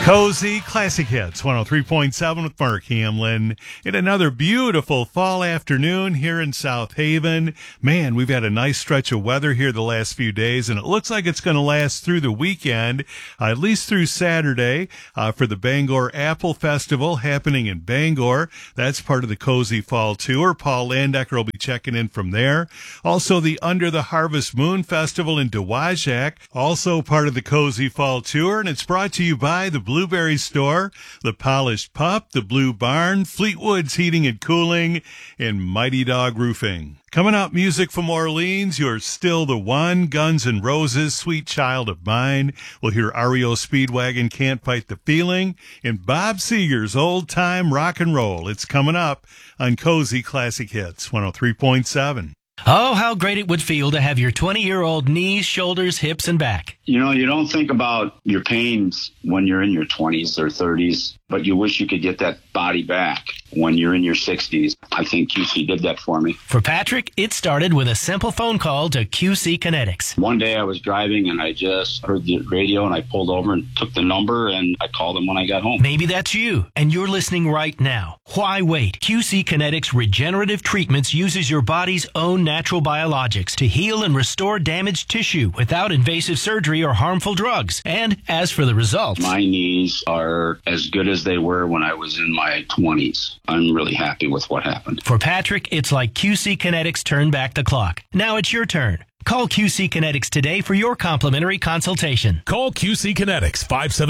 Cozy Classic Hits 103.7 with Mark Hamlin in another beautiful fall afternoon here in South Haven. Man, we've had a nice stretch of weather here the last few days, and it looks like it's going to last through the weekend, at least through Saturday, for the Bangor Apple Festival happening in Bangor. That's part of the Cozy Fall Tour. Paul Landecker will be checking in from there. Also, the Under the Harvest Moon Festival in Dowagiac, also part of the Cozy Fall Tour, and it's brought to you by the Blueberry Store, the Polished Pup, the Blue Barn, Fleetwood's Heating and Cooling, and Mighty Dog Roofing. Coming up, music from Orleans, You're Still the One, Guns N' Roses, Sweet Child of Mine. We'll hear REO Speedwagon, Can't Fight the Feeling, and Bob Seger's Old Time Rock and Roll. It's coming up on Cozy Classic Hits 103.7. Oh, how great it would feel to have your 20-year-old knees, shoulders, hips, and back. You know, you don't think about your pains when you're in your 20s or 30s, but you wish you could get that body back when you're in your 60s. I think QC did that for me. For Patrick, it started with a simple phone call to QC Kinetics. One day I was driving and I just heard the radio and I pulled over and took the number and I called them when I got home. Maybe that's you and you're listening right now. Why wait? QC Kinetics Regenerative Treatments uses your body's own natural biologics to heal and restore damaged tissue without invasive surgery or harmful drugs. And as for the results, my knees are as good as they were when I was in my 20s. I'm really happy with what happened. For Patrick, it's like QC Kinetics turned back the clock. Now it's your turn. Call QC Kinetics today for your complimentary consultation. Call QC Kinetics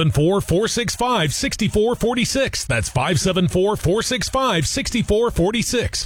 574-465-6446. That's 574-465-6446.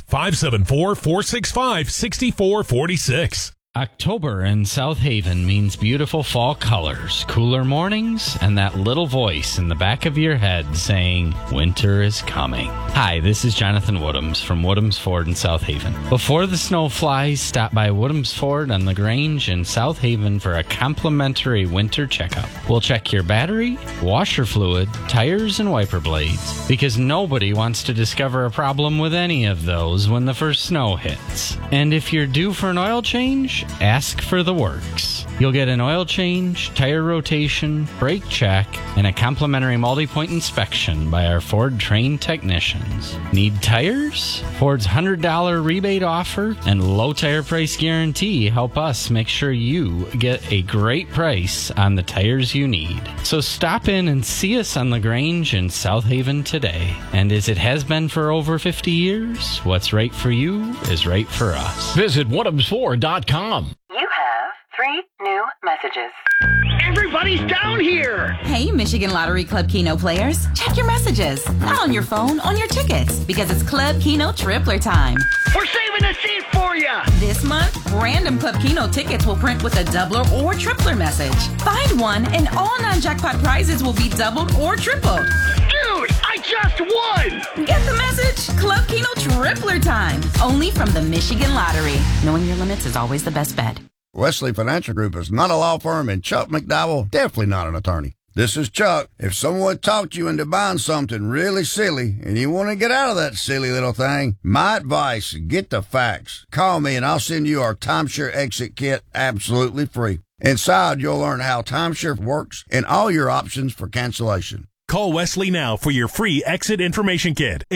574-465-6446. October in South Haven means beautiful fall colors, cooler mornings, and that little voice in the back of your head saying, winter is coming. Hi, this is Jonathan Woodhams from Woodhams Ford in South Haven. Before the snow flies, stop by Woodhams Ford on the Grange in South Haven for a complimentary winter checkup. We'll check your battery, washer fluid, tires, and wiper blades, because nobody wants to discover a problem with any of those when the first snow hits. And if you're due for an oil change, ask for the works. You'll get an oil change, tire rotation, brake check, and a complimentary multi-point inspection by our Ford trained technicians. Need tires? Ford's $100 rebate offer and low tire price guarantee help us make sure you get a great price on the tires you need. So stop in and see us on the Grange in South Haven today. And as it has been for over 50 years, what's right for you is right for us. Visit WhatUpsFor.com. You have 3 new messages. Everybody's down here! Hey, Michigan Lottery Club Keno players. Check your messages. Not on your phone, on your tickets. Because it's Club Keno Tripler time. We're saving a seat for you! This month, random Club Keno tickets will print with a doubler or tripler message. Find one and all non-jackpot prizes will be doubled or tripled. Dude, I just won! Get the message? Club Keno Tripler time. Only from the Michigan Lottery. Knowing your limits is always the best bet. Wesley Financial Group is not a law firm, and Chuck McDowell definitely not an attorney. This is Chuck. If someone talked you into buying something really silly and you want to get out of that silly little thing, my advice, get the facts. Call me and I'll send you our timeshare exit kit absolutely free. Inside, you'll learn how timeshare works and all your options for cancellation. Call Wesley now for your free exit information kit.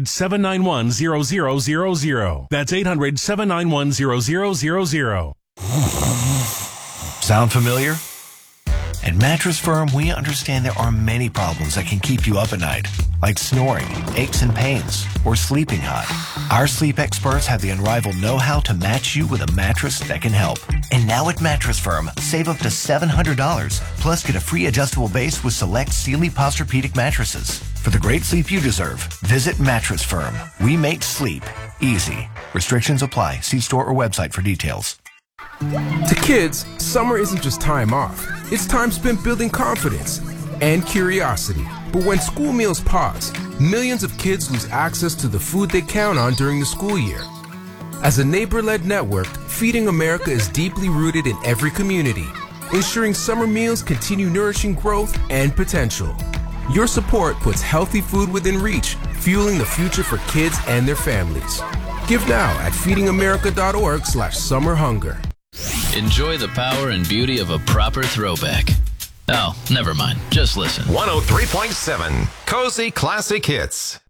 800-791-0000. That's 800-791-0000. Sound familiar? At Mattress Firm, we understand there are many problems that can keep you up at night, like snoring, aches and pains, or sleeping hot. Our sleep experts have the unrivaled know-how to match you with a mattress that can help. And now at Mattress Firm, save up to $700, plus get a free adjustable base with select Sealy Posturepedic mattresses. For the great sleep you deserve, visit Mattress Firm. We make sleep easy. Restrictions apply. See store or website for details. To kids, summer isn't just time off. It's time spent building confidence and curiosity. But when school meals pause, millions of kids lose access to the food they count on during the school year. As a neighbor-led network, Feeding America is deeply rooted in every community, ensuring summer meals continue nourishing growth and potential. Your support puts healthy food within reach, fueling the future for kids and their families. Give now at feedingamerica.org/summerhunger. Enjoy the power and beauty of a proper throwback. Oh, never mind. Just listen. 103.7 Cozy Classic Hits.